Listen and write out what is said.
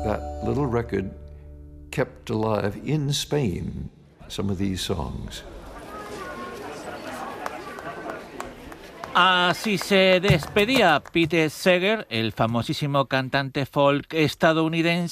that little record kept alive in Spain some of these songs. Así se despedía Pete Seeger, el famosísimo cantante folk estadounidense.